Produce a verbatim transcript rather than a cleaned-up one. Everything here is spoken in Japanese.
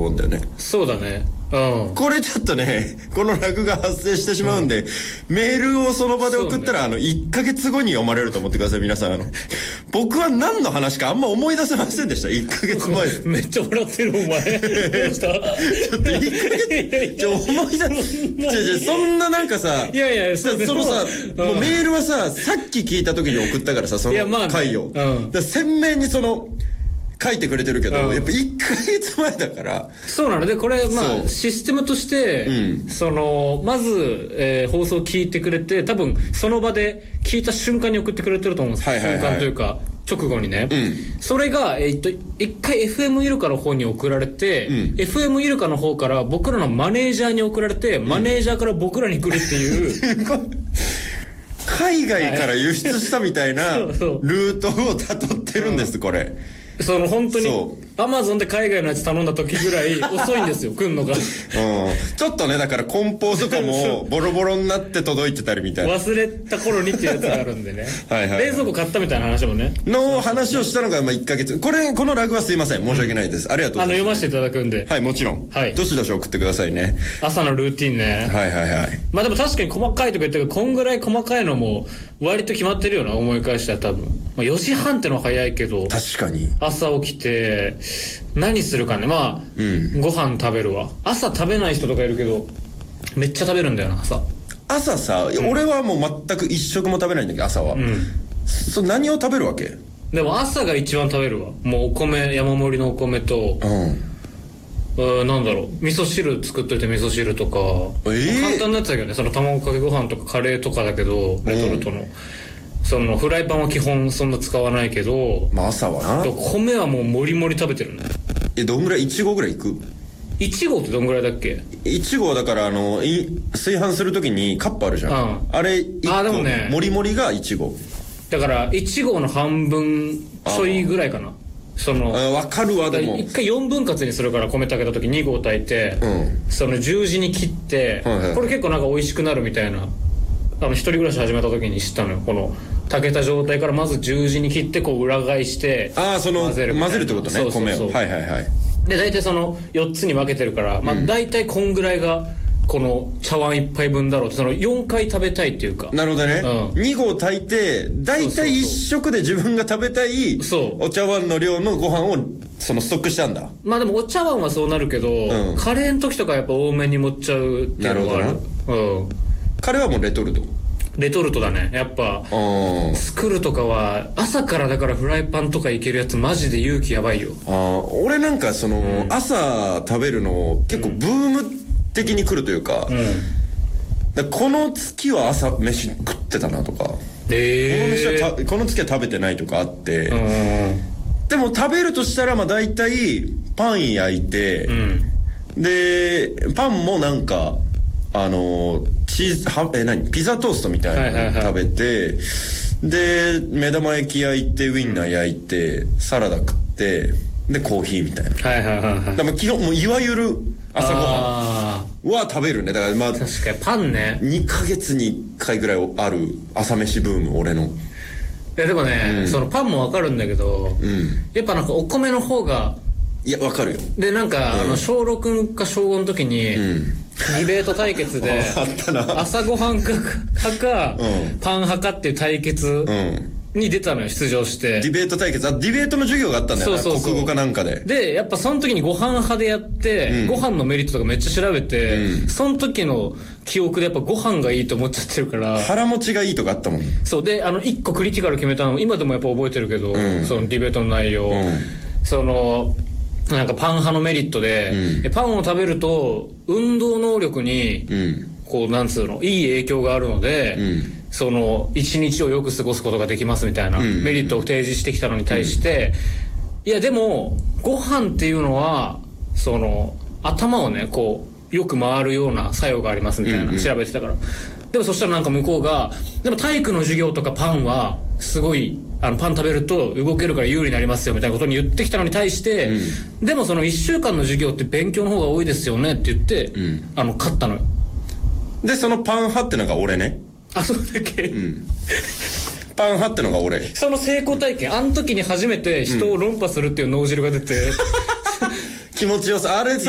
論だよね。 そうだね。うん、 これちょっとね、このラグが発生してしまうんで、うん、メールをその場で送ったら、ね、あのいっかげつごに読まれると思ってください。皆さん、あの僕は何の話かあんま思い出せませんでした。いっかげつまえめっちゃ笑ってるお前どうしたちょっといっかげつちょ思い出せそんななんかさ、いやいや そ, そのさ、うん、もうメールはさ、さっき聞いた時に送ったからさ、その回を、まあね、うん、だ鮮明にその書いてくれてるけど、うん、やっぱいっかげつまえだから。そうなので、これまあシステムとして、うん、そのまず、えー、放送を聞いてくれて、多分その場で聞いた瞬間に送ってくれてると思うんです、はいはいはい、瞬間というか直後にね、うん、それがえー、っと一回 エフエム イルカの方に送られて、うん、エフエム イルカの方から僕らのマネージャーに送られて、うん、マネージャーから僕らに来るっていう海外から輸出したみたいなルートをたどってるんです、これ。 その本当にアマゾンで海外のやつ頼んだ時ぐらい遅いんですよ来んのが、うん、 ちょっとね、だから梱包とかもボロボロになって届いてたりみたいな、 忘れた頃にっていうやつがあるんでねはいはい、はい、冷蔵庫買ったみたいな話もねの話をしたのがまあいっかげつ。これこのラグはすいません、申し訳ないです、うん、ありがとうございます。あの読ませていただくんで、 はいもちろん、はい、どしどし送ってくださいね。 朝のルーティンね。 はいはいはい。 まあでも確かに細かいとか言ったけど、こんぐらい細かいのも割と決まってるよな、思い返したら。多分、まあ、よじはんってのは早いけど、 確かに朝起きて何するかね。まあ、うん、ご飯食べるわ。朝食べない人とかいるけどめっちゃ食べるんだよな朝。 朝さ、うん、俺はもう全く一食も食べないんだけど朝は、うん、そ何を食べるわけ？ でも朝が一番食べるわ。もうお米、山盛りのお米と、うん、なんだろう、味噌汁作っといて味噌汁とか、えー、簡単なやつだけどね。その卵かけご飯とかカレーとかだけど、レトルトの、うん、そのフライパンは基本そんな使わないけど、 まあ朝はな。 米はもうもりもり食べてるね。 え、どんぐらい？いち合ぐらいいく？ いち合ってどんぐらいだっけ？ いち合だから、あのい炊飯するときにカップあるじゃん、うん、あれいっこ、あ、でもね、もりもりがいち合だからいち合の半分ちょいぐらいかな。そのわかるわ。でも一回よんぶん割にするから、米炊けた時に合炊いて、うん、その十字に切って、はいはい、これ結構なんか美味しくなるみたいな、あの一人暮らし始めた時に知ったのよ。この炊けた状態からまず十字に切ってこう裏返して、 ああ、その混ぜる混ぜるってことね。そうそうそう、米を。はいはいはい。 で大体そのよっつに分けてるから、まあ大体こんぐらいがこの茶碗一杯分だろうって、そのよんかい食べたいっていうか。 なるほどね、うん、に合炊いて大体いっ食で自分が食べたいお茶碗の量のご飯をそのストックしたんだ。 まあでもお茶碗はそうなるけど、うん、カレーの時とかやっぱ多めに盛っちゃうっていうのがある。なるほどな、うん、 カレーはもうレトルトレトルトだね。やっぱ作るとかは朝から、だからフライパンとかいけるやつマジで勇気やばいよ。 あ、俺なんかその、うん、朝食べるの結構ブーム的に来るというか、うん、だこの月は朝飯食ってたなとか、えー、この飯はたこの月は食べてないとかあって、うん、でも食べるとしたらまあ大体パン焼いて、うん、でパンもなんかあのチーズはえ何ピザトーストみたいなの食べて、はいはいはい、で目玉焼き焼いてウインナー焼いてサラダ食ってでコーヒーみたいな、はいはいはいはい、だから基本もういわゆる朝ごはんは食べるね。だからまあ確かにパンね、 にかげつにいっかいぐらいある朝飯ブーム俺の。いやでもね、うん、そのパンもわかるんだけど、うん、やっぱなんかお米の方がいやわかるよ。 でなんか、うん、あの小ろくか小ごの時に、うん、ディベート対決で朝ごはんか派か、うん、パン派かっていう対決に出たのよ、出場して。 ディベート対決、あ、ディベートの授業があったんだよな。そうそうそう、国語かなんかで。 でやっぱその時にご飯派でやって、うん、ご飯のメリットとかめっちゃ調べて、うん、その時の記憶でやっぱご飯がいいと思っちゃってるから、 腹持ちがいいとかあったもん。 そうで、あのいっこクリティカル決めたの今でもやっぱ覚えてるけど、うん、そのディベートの内容、うん、そのなんかパン派のメリットで、うん、パンを食べると運動能力に、うん、こうなんつうのいい影響があるので、うん、その一日をよく過ごすことができますみたいな、うん、メリットを提示してきたのに対して、うん、いやでもご飯っていうのはその頭をねこうよく回るような作用がありますみたいな、うんうん、調べてたから。でもそしたらなんか向こうがでも体育の授業とかパンはすごいあのパン食べると動けるから有利になりますよみたいなことに言ってきたのに対して、うん、でもそのいっしゅうかんの授業って勉強の方が多いですよねって言って、うん、あの勝ったのよ。 でそのパン派ってのが俺ね。 あ、そうだっけ、うん、 パン派ってのが俺。 その成功体験、あの時に初めて人を論破するっていう脳汁が出て、うん、 気持ちよさあれ